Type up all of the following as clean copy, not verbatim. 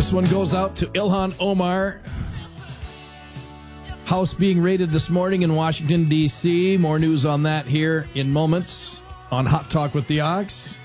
This one goes out to Ilhan Omar. House being raided this morning in Washington, D.C. More news on that here in moments on Hot Talk with the Ox.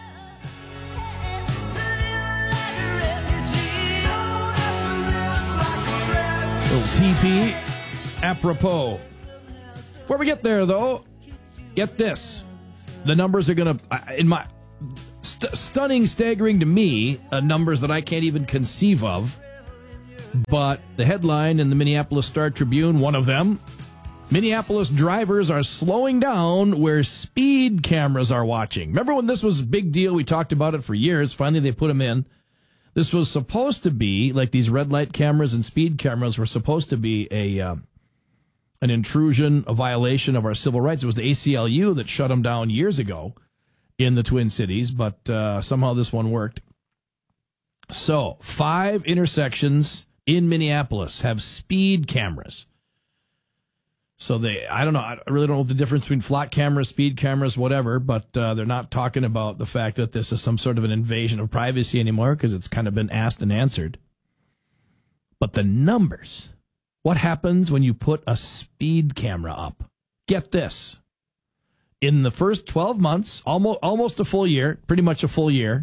Little TP apropos. Before we get there, though, get this. The numbers are going to, in my stunning, staggering to me, numbers that I can't even conceive of. But the headline in the Minneapolis Star-Tribune, one of them, Minneapolis drivers are slowing down where speed cameras are watching. Remember when this was a big deal? We talked about it for years. Finally, they put them in. This was supposed to be, like these red light cameras and speed cameras were supposed to be an intrusion, a violation of our civil rights. It was the ACLU that shut them down years ago in the Twin Cities, but somehow this one worked. So, 5 intersections in Minneapolis have speed cameras. So I don't know, I really don't know the difference between flat cameras, speed cameras, whatever, but they're not talking about the fact that this is some sort of an invasion of privacy anymore because it's kind of been asked and answered. But the numbers, what happens when you put a speed camera up? Get this. In the first 12 months, almost a full year, pretty much a full year,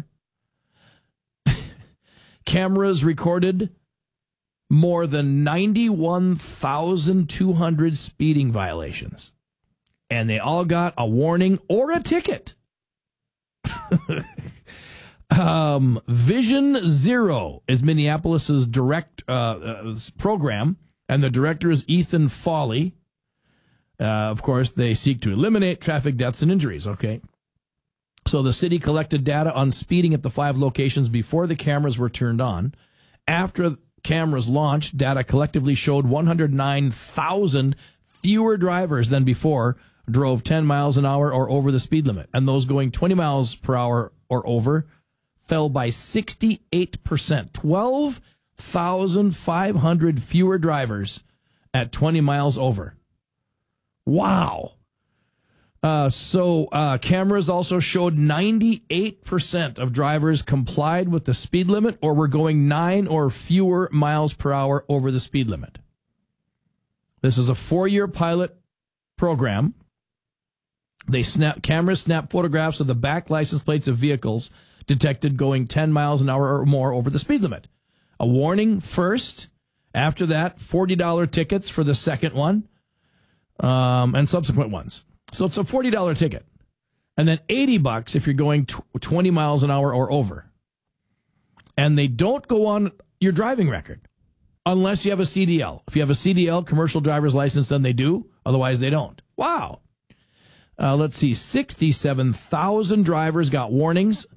cameras recorded more than 91,200 speeding violations. And they all got a warning or a ticket. Vision Zero is Minneapolis's direct program, and the director is Ethan Foley. Of course, they seek to eliminate traffic deaths and injuries, okay? So the city collected data on speeding at the 5 locations before the cameras were turned on. After cameras launched, data collectively showed 109,000 fewer drivers than before drove 10 miles an hour or over the speed limit. And those going 20 miles per hour or over fell by 68%. 12,500 fewer drivers at 20 miles over. Wow. So cameras also showed 98% of drivers complied with the speed limit or were going 9 or fewer miles per hour over the speed limit. This is a 4-year pilot program. Cameras snap photographs of the back license plates of vehicles detected going 10 miles an hour or more over the speed limit. A warning first. After that, $40 tickets for the second one, and subsequent ones. So it's a $40 ticket. And then $80 if you're going 20 miles an hour or over. And they don't go on your driving record unless you have a CDL. If you have a CDL, commercial driver's license, then they do. Otherwise, they don't. Wow. Let's see. 67,000 drivers got warnings.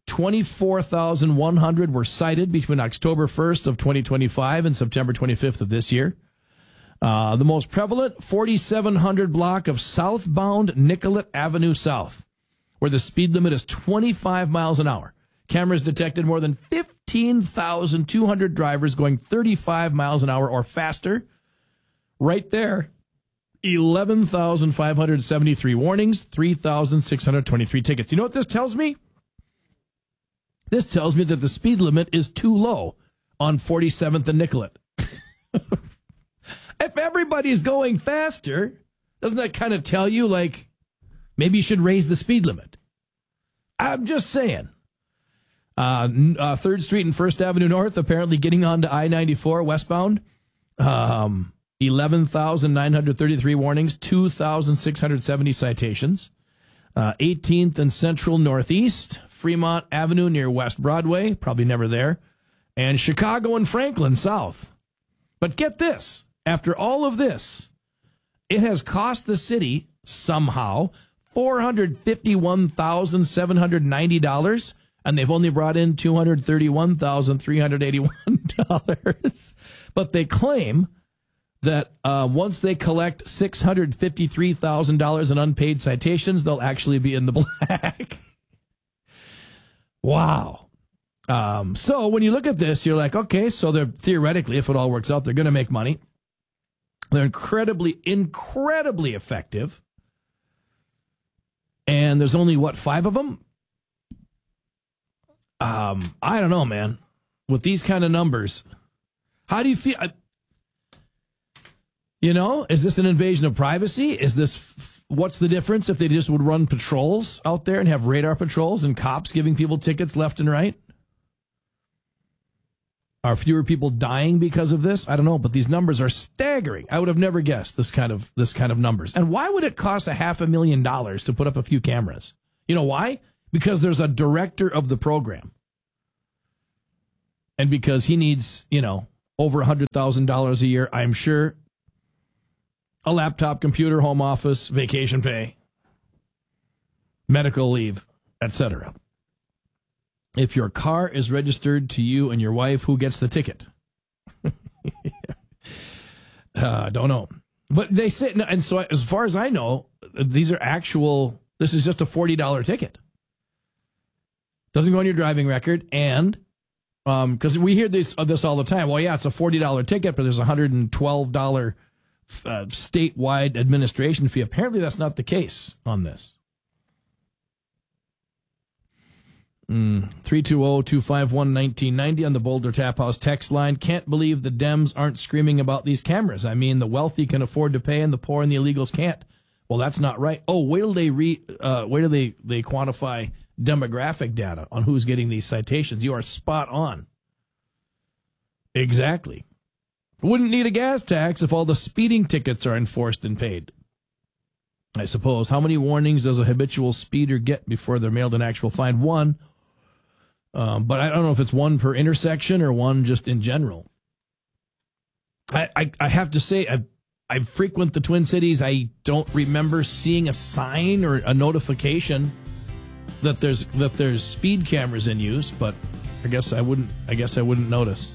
24,100 were cited between October 1st of 2025 and September 25th of this year. The most prevalent, 4,700 block of southbound Nicollet Avenue South, where the speed limit is 25 miles an hour. Cameras detected more than 15,200 drivers going 35 miles an hour or faster. Right there, 11,573 warnings, 3,623 tickets. You know what this tells me? This tells me that the speed limit is too low on 47th and Nicollet. If everybody's going faster, doesn't that kind of tell you, like, maybe you should raise the speed limit? I'm just saying. 3rd Street and 1st Avenue North, apparently getting onto I-94 westbound. 11,933 warnings, 2,670 citations. 18th and Central Northeast, Fremont Avenue near West Broadway, probably never there. And Chicago and Franklin South. But get this. After all of this, it has cost the city somehow $451,790, and they've only brought in $231,381. But they claim that once they collect $653,000 in unpaid citations, they'll actually be in the black. Wow. So when you look at this, you're like, okay, so they're theoretically, if it all works out, they're going to make money. They're incredibly effective. And there's only, 5 of them? I don't know, man. with these kind of numbers, how do you feel? Is this an invasion of privacy? Is this, what's the difference if they just would run patrols out there and have radar patrols and cops giving people tickets left and right? Are fewer people dying because of this? I don't know, but these numbers are staggering. I would have never guessed this kind of numbers. And why would it cost $500,000 to put up a few cameras? You know why? Because there's a director of the program. And because he needs, over $100,000 a year, I'm sure, a laptop, computer, home office, vacation pay, medical leave, etc. If your car is registered to you and your wife, who gets the ticket? Don't know. But they say, and so as far as I know, this is just a $40 ticket. Doesn't go on your driving record, and because we hear this all the time. Well, yeah, it's a $40 ticket, but there's a $112 statewide administration fee. Apparently, that's not the case on this. 320-251-1990 on the Boulder Tap House text line. Can't believe the Dems aren't screaming about these cameras. I mean, the wealthy can afford to pay, and the poor and the illegals can't. Well, that's not right. Oh, wait till they quantify demographic data on who's getting these citations. You are spot on. Exactly. Wouldn't need a gas tax if all the speeding tickets are enforced and paid. I suppose. How many warnings does a habitual speeder get before they're mailed an actual fine? One. But I don't know if it's one per intersection or one just in general. I have to say, I frequent the Twin Cities. I don't remember seeing a sign or a notification that there's speed cameras in use, but I guess I wouldn't notice.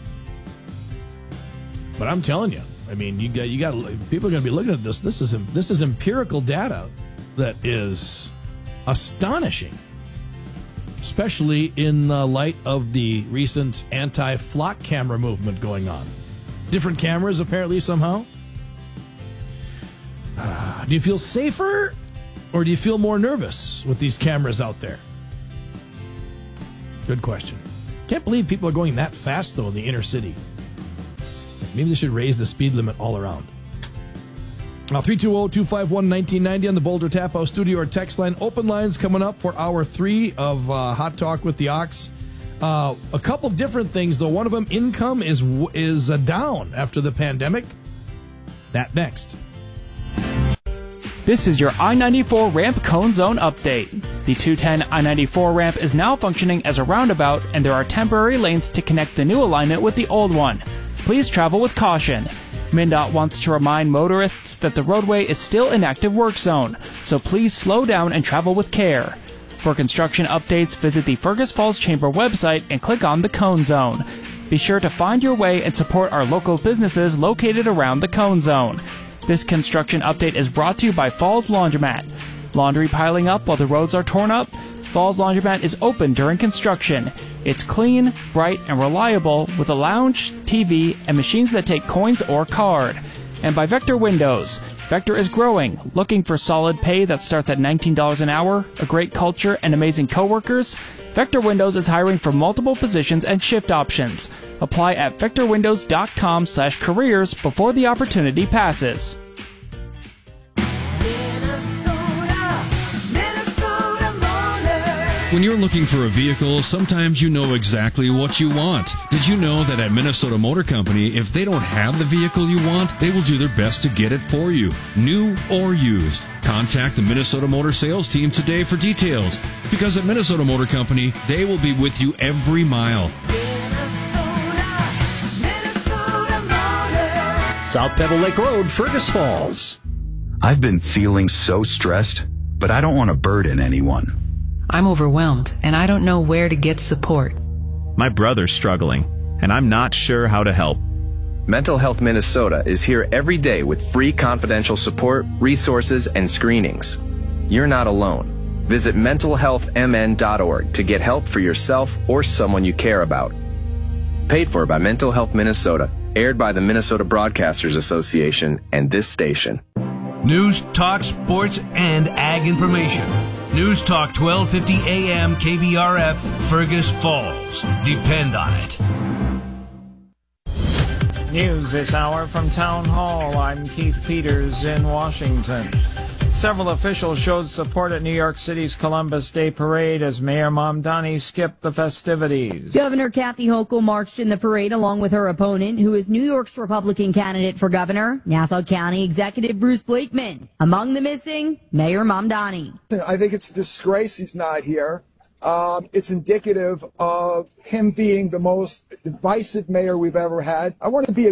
But I'm telling you, I mean, you got people are going to be looking at this. This is empirical data that is astonishing, especially in light of the recent anti-flock camera movement going on. Different cameras, apparently, somehow. Do you feel safer, or do you feel more nervous with these cameras out there? Good question. Can't believe people are going that fast, though, in the inner city. Maybe they should raise the speed limit all around. Now, 320-251-1990 on the Boulder Tap House studio or text line. Open lines coming up for hour 3 of Hot Talk with the Ox. A couple different things, though. One of them, income is down after the pandemic. That next. This is your I-94 ramp cone zone update. The 210 I-94 ramp is now functioning as a roundabout, and there are temporary lanes to connect the new alignment with the old one. Please travel with caution. MnDOT wants to remind motorists that the roadway is still an active work zone, so please slow down and travel with care. For construction updates, visit the Fergus Falls Chamber website and click on the Cone Zone. Be sure to find your way and support our local businesses located around the Cone Zone. This construction update is brought to you by Falls Laundromat. Laundry piling up while the roads are torn up? Falls Laundromat is open during construction. It's clean, bright, and reliable with a lounge, TV, and machines that take coins or card. And by Vector Windows. Vector is growing, looking for solid pay that starts at $19 an hour, a great culture, and amazing coworkers. Vector Windows is hiring for multiple positions and shift options. Apply at vectorwindows.com/careers before the opportunity passes. When you're looking for a vehicle, sometimes you know exactly what you want. Did you know that at Minnesota Motor Company, if they don't have the vehicle you want, they will do their best to get it for you, new or used? Contact the Minnesota Motor sales team today for details, because at Minnesota Motor Company, they will be with you every mile. South Pebble Lake Road, Fergus Falls. I've been feeling so stressed, but I don't want to burden anyone. I'm overwhelmed, and I don't know where to get support. My brother's struggling, and I'm not sure how to help. Mental Health Minnesota is here every day with free confidential support, resources, and screenings. You're not alone. Visit mentalhealthmn.org to get help for yourself or someone you care about. Paid for by Mental Health Minnesota, aired by the Minnesota Broadcasters Association and this station. News, talk, sports, and ag information. News Talk 1250 AM KBRF, Fergus Falls. Depend on it. News this hour from Town Hall. I'm Keith Peters in Washington. Several officials showed support at New York City's Columbus Day Parade as Mayor Mamdani skipped the festivities. Governor Kathy Hochul marched in the parade along with her opponent, who is New York's Republican candidate for governor, Nassau County Executive Bruce Blakeman. Among the missing, Mayor Mamdani. I think it's a disgrace he's not here. It's indicative of him being the most divisive mayor we've ever had. I want to be